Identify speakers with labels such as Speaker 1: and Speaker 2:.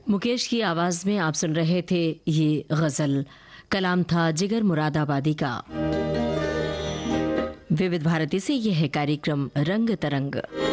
Speaker 1: मुकेश की आवाज में आप सुन रहे थे ये गजल। कलाम था जिगर मुरादाबादी का। विविध भारती से यह है कार्यक्रम रंग तरंग।